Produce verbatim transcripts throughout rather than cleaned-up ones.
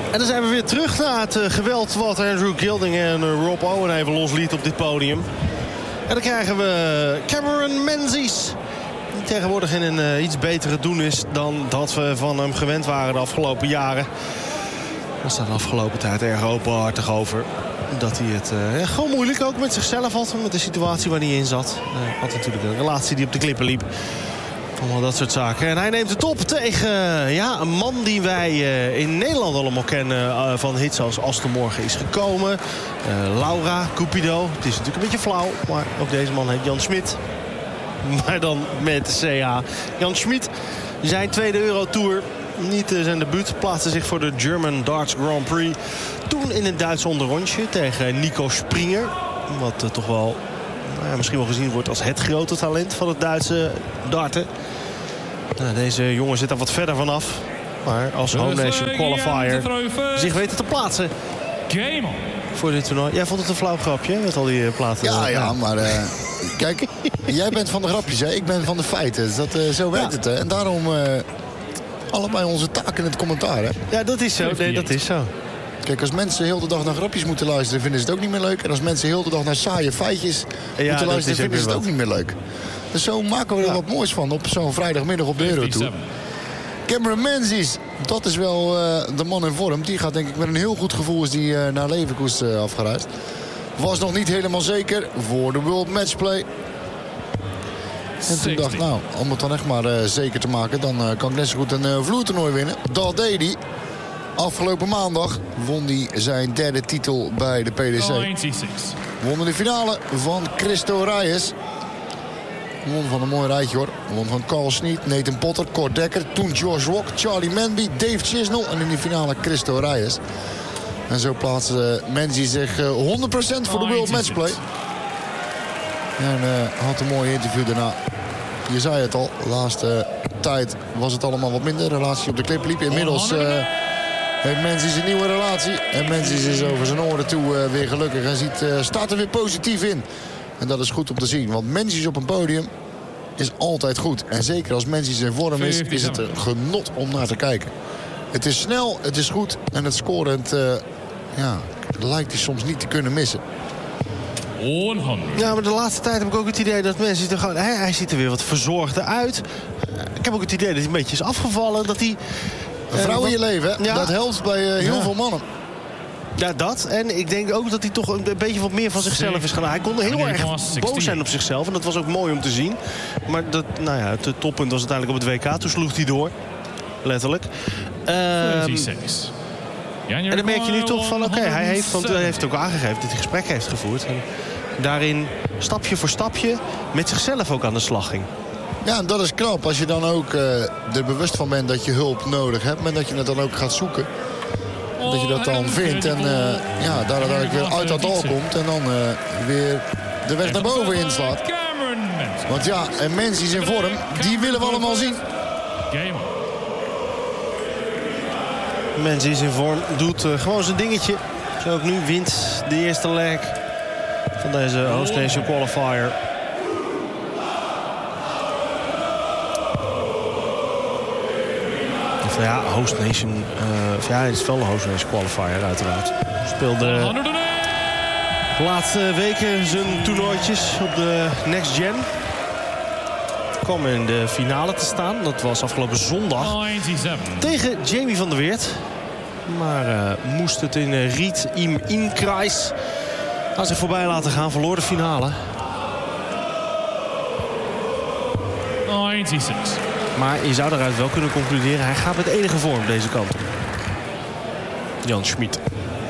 En dan zijn we weer terug naar het uh, geweld wat Andrew Gilding en uh, Rob Owen even losliet op dit podium. En dan krijgen we Cameron Menzies. Die tegenwoordig in een uh, iets betere doen is dan dat we van hem gewend waren de afgelopen jaren. Daar staat de afgelopen tijd erg openhartig over. Dat hij het uh, gewoon moeilijk ook met zichzelf had. Met de situatie waar hij in zat. Uh, had natuurlijk een relatie die op de klippen liep. Allemaal dat soort zaken. En hij neemt het op tegen uh, ja, een man die wij uh, in Nederland allemaal kennen. Uh, van hits als Als de Morgen is gekomen. Uh, Laura, Cupido. Het is natuurlijk een beetje flauw. Maar ook deze man heet Jan Smit. Maar dan met C H. Jan Smit. Zijn tweede Eurotour. Niet uh, zijn debuut. Plaatste zich voor de German Darts Grand Prix. Toen in een Duits onderrondje tegen Nico Springer. Wat uh, toch wel... Nou ja, misschien wel gezien wordt als het grote talent van het Duitse darten. Nou, deze jongen zit daar wat verder vanaf. Maar als Home Nation qualifier zich weten te plaatsen voor dit toernooi. Jij vond het een flauw grapje met al die platen? Ja, ja, maar uh, kijk, jij bent van de grapjes, hè? Ik ben van de feiten. Dus dat, uh, zo werkt ja. het, hè? En daarom uh, allebei onze taak in het commentaar, hè? Ja, dat is zo. Nee, dat is zo. Kijk, als mensen heel de dag naar grapjes moeten luisteren, vinden ze het ook niet meer leuk. En als mensen heel de dag naar saaie feitjes ja, moeten luisteren, vinden ze het ook niet meer leuk. Dus zo maken we er ja. wat moois van op zo'n vrijdagmiddag op de Eurotour. Cameron Menzies, dat is wel uh, de man in vorm. Die gaat denk ik met een heel goed gevoel is die, uh, naar Leverkusen uh, afgereisd. Was nog niet helemaal zeker voor de World Matchplay. En toen dacht ik, nou, om het dan echt maar uh, zeker te maken, dan uh, kan ik net zo goed een uh, vloertoernooi winnen. Dat deed hij. Afgelopen maandag won hij zijn derde titel bij de P D C. Won in de finale van Cristo Reyes. Won van een mooi rijtje hoor. Won van Carl Sneed, Nathan Potter, Cor Dekker. Toen George Rock, Charlie Manby, Dave Chisnell. En in de finale Cristo Reyes. En zo plaatste Menzies zich uh, honderd procent voor de World Matchplay. En uh, had een mooi interview daarna. Je zei het al, de laatste tijd was het allemaal wat minder. De relatie op de klip liep. Inmiddels uh, heeft Menzies een nieuwe relatie. En Menzies is over zijn oren toe uh, weer gelukkig. En ziet, uh, staat er weer positief in. En dat is goed om te zien. Want Menzies op een podium is altijd goed. En zeker als Menzies in vorm is, is het een genot om naar te kijken. Het is snel, het is goed. En het scorend uh, ja, lijkt hij soms niet te kunnen missen. Ja, maar de laatste tijd heb ik ook het idee dat mensen er gewoon... Hij, hij ziet er weer wat verzorgder uit. Ik heb ook het idee dat hij een beetje is afgevallen. Dat hij... Een vrouw in je leven, hè? Ja. Dat helpt bij uh, heel ja. veel mannen. Ja, dat. En ik denk ook dat hij toch een beetje wat meer van zichzelf is gedaan. Hij kon heel erg boos zijn op zichzelf. En dat was ook mooi om te zien. Maar dat, nou ja, het toppunt was uiteindelijk op het W K. Toen sloeg hij door. Letterlijk. Um, en dan merk je nu toch van, oké, okay, hij heeft, want hij heeft ook aangegeven dat hij gesprek heeft gevoerd. En daarin stapje voor stapje met zichzelf ook aan de slag ging. Ja, en dat is knap. Als je dan ook uh, er bewust van bent dat je hulp nodig hebt. En dat je het dan ook gaat zoeken. En dat je dat dan vindt. En uh, ja, daar uiteindelijk weer uit dat dal komt. En dan uh, weer de weg naar boven inslaat. Want ja, en mensen die zijn in vorm, die willen we allemaal zien. Menzies is in vorm, doet uh, gewoon zijn dingetje. Zo ook nu wint de eerste leg van deze Host Nation qualifier. Of ja, Host Nation, uh, ja, het is wel een Host Nation qualifier uiteraard. Speelde de laatste weken zijn toernooitjes op de Next Gen. Kwam in de finale te staan. Dat was afgelopen zondag tegen Jamie van der Weert. Maar uh, moest het in uh, Ried im Inkreis aan zich voorbij laten gaan. Verloor de finale. negenenzestig. Maar je zou daaruit wel kunnen concluderen. Hij gaat met enige vorm deze kant op. Jan Smit.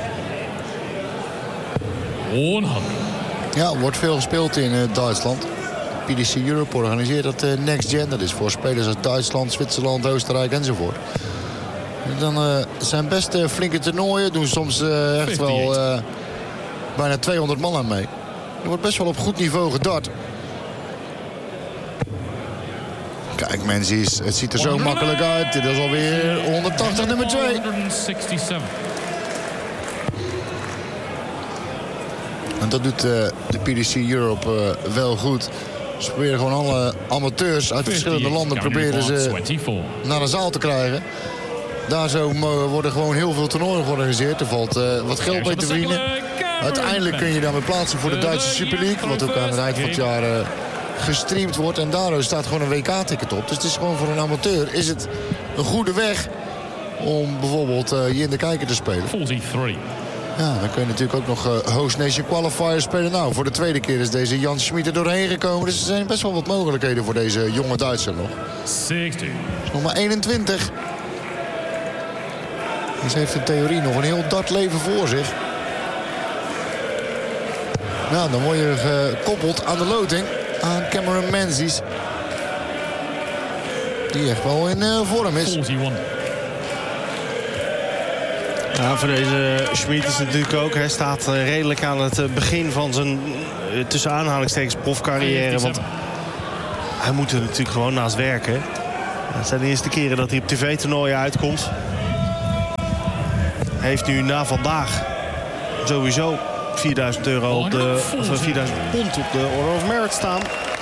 honderd. Ja, wordt veel gespeeld in uh, Duitsland. P D C Europe organiseert dat uh, Next Gen. Dat is voor spelers als Duitsland, Zwitserland, Oostenrijk enzovoort. En dan uh, zijn best uh, flinke toernooien. Doen soms uh, echt wel uh, bijna tweehonderd man aan mee. Er wordt best wel op goed niveau gedart. Kijk mensen, het ziet er zo makkelijk uit. Dit is alweer honderdtachtig nummer twee. En dat doet uh, de P D C Europe uh, wel goed. Ze proberen gewoon alle amateurs uit verschillende landen proberen ze naar de zaal te krijgen. Daar zo worden gewoon heel veel toernooien georganiseerd. Er valt uh, wat geld mee te verdienen. Uiteindelijk kun je dan weer plaatsen voor de Duitse Super League. Wat ook aan het eind van het jaar uh, gestreamd wordt. En daar staat gewoon een W K-ticket op. Dus het is gewoon voor een amateur is het een goede weg om bijvoorbeeld uh, hier in de kijker te spelen. vierentachtig. Ja, dan kun je natuurlijk ook nog uh, Host Nation Qualifier spelen. Nou, voor de tweede keer is deze Jan Schmid er doorheen gekomen. Dus er zijn best wel wat mogelijkheden voor deze jonge Duitser nog. zestig. Is nog maar eenentwintig. Dus heeft in theorie nog een heel dartleven voor zich. Nou, dan word je gekoppeld aan de loting. Aan Cameron Menzies. Die echt wel in uh, vorm is. eenenveertig. Ja, voor deze Schmid is het natuurlijk ook. Hij staat uh, redelijk aan het begin van zijn uh, tussen aanhalingstekens profcarrière. Want hij moet er natuurlijk gewoon naast werken. Het zijn de eerste keren dat hij op tv-toernooien uitkomt. Hij heeft nu na vandaag sowieso vierduizend euro op de, of vierduizend pond op de Order of Merit staan.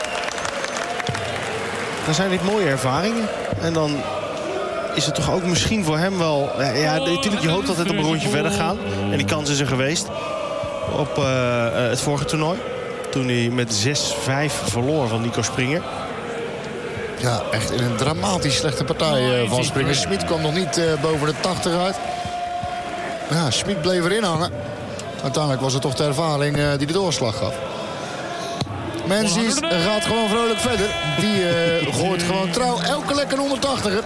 Dan zijn dit mooie ervaringen. En dan is het toch ook misschien voor hem wel... Ja, natuurlijk, je hoopt dat het een rondje verder gaat. En die kans is er geweest op uh, het vorige toernooi. Toen hij met zes vijf verloor van Nico Springer. Ja, echt in een dramatisch slechte partij uh, van Springer. Schmid kwam nog niet uh, boven de tachtig uit. Ja, Schmid bleef erin hangen. Uiteindelijk was het toch de ervaring uh, die de doorslag gaf. Menzies gaat gewoon vrolijk verder. Die uh, gooit gewoon trouw elke lekker honderdtachtiger.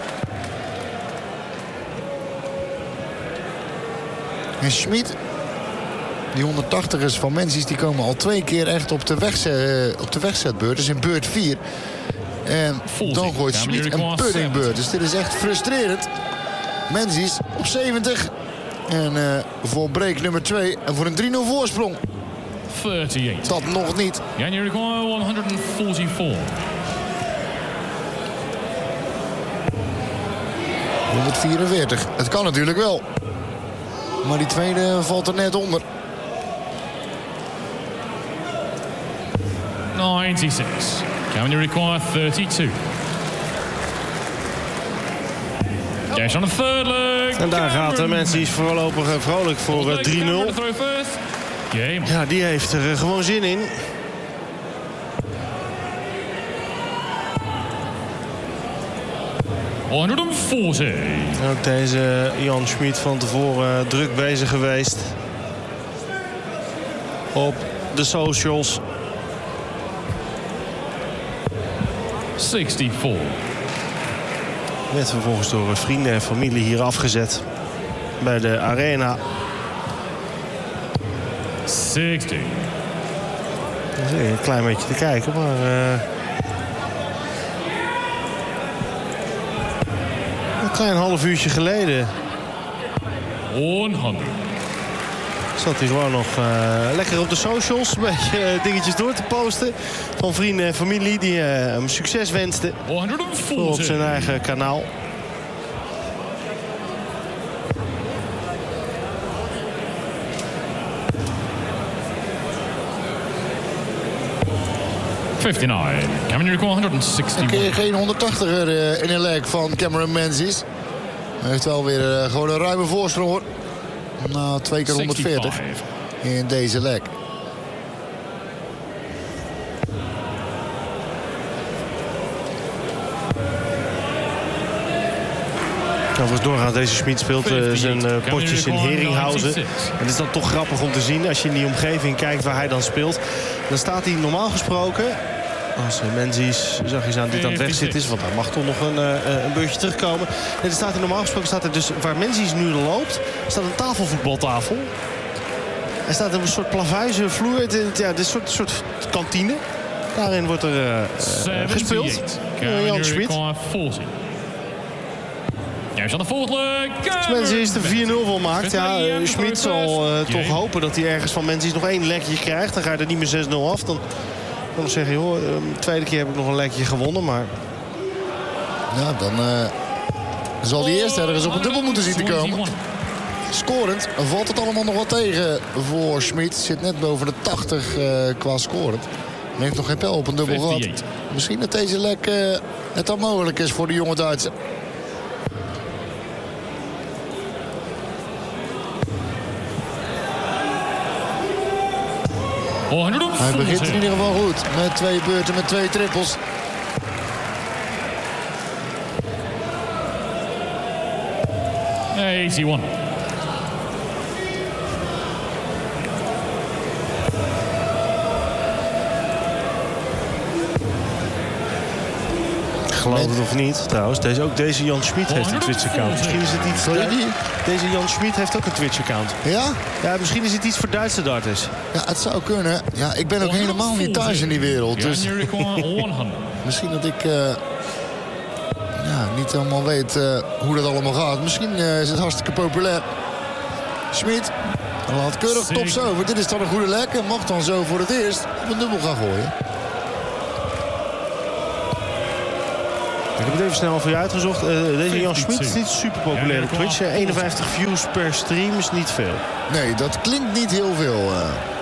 En Schmid, die honderdtachtigers van Menzies, die komen al twee keer echt op de, wegzet, uh, op de wegzetbeurt. Dus in beurt vier. En dan gooit Schmid een puddingbeurt. Dus dit is echt frustrerend. Menzies op zeventig. En uh, voor break nummer twee. En voor een drie nul voorsprong. eenenveertig. Dat nog niet. And you require honderdvierenveertig. honderdvierenveertig. Het kan natuurlijk wel. Maar die tweede valt er net onder. negenenzestig. Can you require thirty-two? Cash on the third leg. En daar gaat de Menzies voorlopig vrolijk voor drie nul. Ja, die heeft er gewoon zin in. honderdveertig. Ook deze Jan Schmid van tevoren druk bezig geweest. Op de socials. zestigvier. Werd vervolgens door vrienden en familie hier afgezet. Bij de arena. zestig. Een klein beetje te kijken, maar... Uh... Een klein half uurtje geleden... honderd. Zat hij gewoon nog uh, lekker op de socials. Een beetje uh, dingetjes door te posten. Van vrienden en familie die uh, hem succes wensten. honderdveertig. Op zijn eigen kanaal. vijfennegentig. Cameron Require honderdzestig. Een keer geen honderdtachtiger uh, in een leg van Cameron Menzies. Hij heeft wel weer uh, gewoon een ruime voorsprong hoor. Na twee keer honderdveertig in deze leg. Overigens doorgaans, deze Schmid speelt uh, zijn uh, potjes in Heringhausen. En het is dan toch grappig om te zien als je in die omgeving kijkt waar hij dan speelt. Dan staat hij normaal gesproken, als Menzies zag je aan dit aan het wegzitten is, want hij mag toch nog een, uh, een beurtje terugkomen. En dan staat hij normaal gesproken, staat er dus waar Menzies nu loopt, staat een tafelvoetbaltafel. Er staat een soort plavuizen vloer, het, ja, dit is een soort, soort kantine. Daarin wordt er uh, uh, gespeeld. Uh, Jan Schmid. Juist aan de volgende. Menzies er vier nul van maakt. Ja, uh, Schmid zal uh, toch hopen dat hij ergens van Menzies nog één lekje krijgt. Dan ga je er niet meer zes nul af. Dan kan ik zeggen, joh, de tweede keer heb ik nog een lekje gewonnen. Maar... Ja, dan uh, zal hij eerst ergens op een dubbel moeten zien te komen. Scorend valt het allemaal nog wat tegen voor Schmid. Zit net boven de tachtig uh, qua scorend. Hij heeft nog geen pijl op een dubbel gehad. Misschien dat deze lek uh, net al mogelijk is voor de jonge Duitser. Hij begint in ieder geval goed. Met twee beurten, met twee trippels. eighty-one. Geloof het of niet, trouwens. Deze, ook deze Jan Schmid heeft een Twitch-account. Misschien is het iets... Sorry, die? Deze Jan Schmid heeft ook een Twitch-account. Ja? Ja, misschien is het iets voor Duitse darters. Ja, het zou kunnen. Ja, ik ben ook helemaal niet thuis in die wereld. Dus misschien dat ik... Uh, ja, niet helemaal weet uh, hoe dat allemaal gaat. Misschien uh, is het hartstikke populair. Schmid, laat keurig tops over. Dit is dan een goede lek en mag dan zo voor het eerst op een dubbel gaan gooien. Ik heb het even snel voor je uitgezocht. Uh, deze Jan Schmid is niet super populair op Twitch. eenenvijftig views per stream is niet veel. Nee, dat klinkt niet heel veel. Uh.